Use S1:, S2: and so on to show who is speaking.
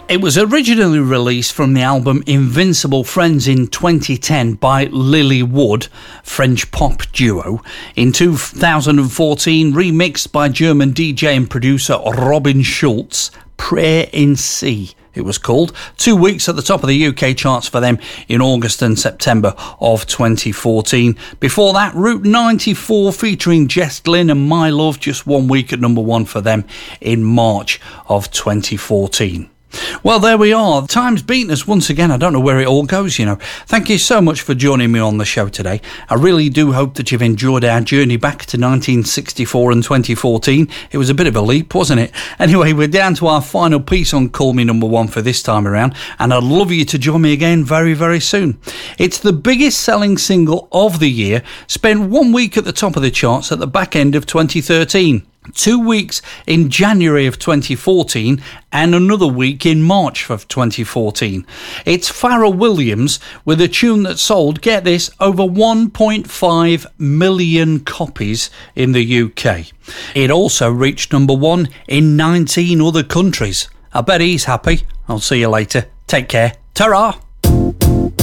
S1: It was originally released from the album Invincible Friends in 2010 by Lily Wood, French pop duo. In 2014, remixed by German DJ and producer Robin Schulz, Prayer in C. It was called. 2 weeks at the top of the UK charts for them in August and September of 2014. Before that, Route 94 featuring Jess Glynn and My Love, just 1 week at number one for them in March of 2014. Well, there we are. Time's beaten us once again. I don't know where it all goes, you know. Thank you so much for joining me on the show today. I really do hope that you've enjoyed our journey back to 1964 and 2014. It was a bit of a leap, wasn't it? Anyway, we're down to our final piece on Call Me Number One for this time around, and I'd love you to join me again very, very soon. It's the biggest selling single of the year, spent 1 week at the top of the charts at the back end of 2013. 2 weeks in January of 2014 and another week in March of 2014. It's Pharrell Williams with a tune that sold, get this, over 1.5 million copies in the UK. It also reached number one in 19 other countries. I bet he's happy. I'll see you later. Take care. Ta-ra!